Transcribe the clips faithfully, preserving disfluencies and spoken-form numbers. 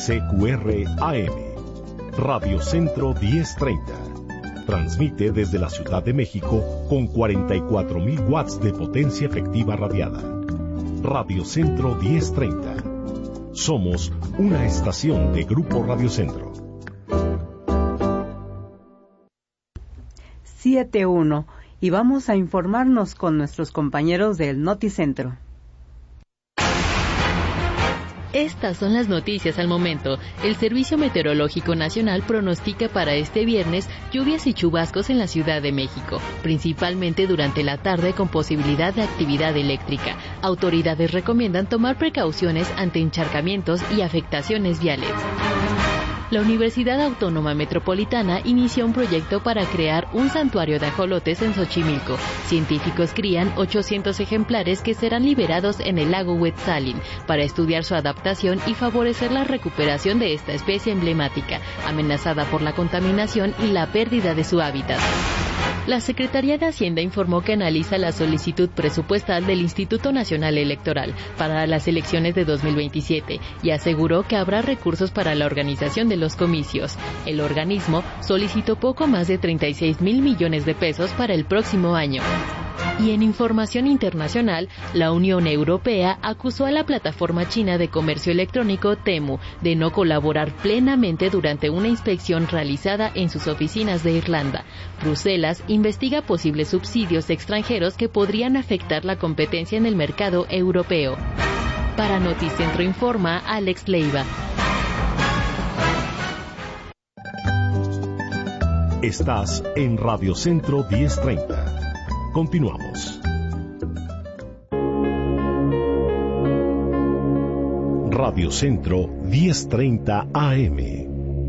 S Q R A M. Radio Centro diez treinta. Transmite desde la Ciudad de México con cuarenta y cuatro mil watts de potencia efectiva radiada. Radio Centro diez treinta. Somos una estación de Grupo Radio Centro. siete uno. Y vamos a informarnos con nuestros compañeros del Noticentro. Estas son las noticias al momento. El Servicio Meteorológico Nacional pronostica para este viernes lluvias y chubascos en la Ciudad de México, principalmente durante la tarde con posibilidad de actividad eléctrica. Autoridades recomiendan tomar precauciones ante encharcamientos y afectaciones viales. La Universidad Autónoma Metropolitana inició un proyecto para crear un santuario de ajolotes en Xochimilco. Científicos crían ochocientos ejemplares que serán liberados en el lago Huetzalin para estudiar su adaptación y favorecer la recuperación de esta especie emblemática, amenazada por la contaminación y la pérdida de su hábitat. La Secretaría de Hacienda informó que analiza la solicitud presupuestal del Instituto Nacional Electoral para las elecciones de dos mil veintisiete y aseguró que habrá recursos para la organización de los comicios. El organismo solicitó poco más de treinta y seis mil millones de pesos para el próximo año. Y en información internacional, la Unión Europea acusó a la plataforma china de comercio electrónico Temu de no colaborar plenamente durante una inspección realizada en sus oficinas de Irlanda. Bruselas investiga posibles subsidios extranjeros que podrían afectar la competencia en el mercado europeo. Para Noticentro informa Alex Leiva. Estás en Radio Centro diez treinta. Continuamos. Radio Centro diez treinta A M.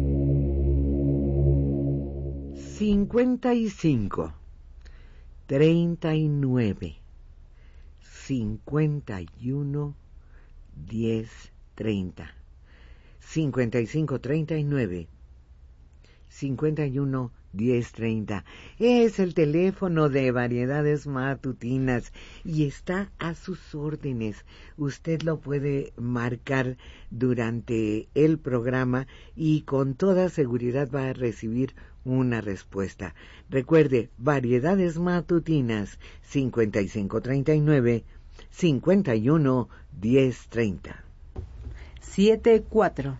cincuenta y cinco, treinta y nueve, cincuenta y uno, diez, treinta. cincuenta y cinco, treinta y nueve, cincuenta y uno, diez treinta. Es el teléfono de Variedades Matutinas y está a sus órdenes. Usted lo puede marcar durante el programa y con toda seguridad va a recibir una respuesta. Recuerde, Variedades Matutinas, cincuenta y cinco, treinta y nueve, cincuenta y uno, diez treinta. siete cuatro.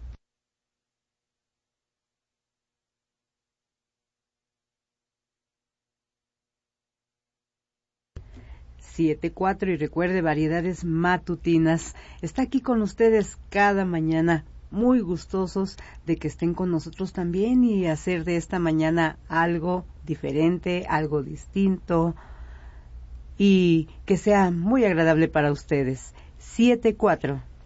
siete cuatro y recuerde, Variedades Matutinas está aquí con ustedes cada mañana, muy gustosos de que estén con nosotros también y hacer de esta mañana algo diferente, algo distinto y que sea muy agradable para ustedes. siete cuatro.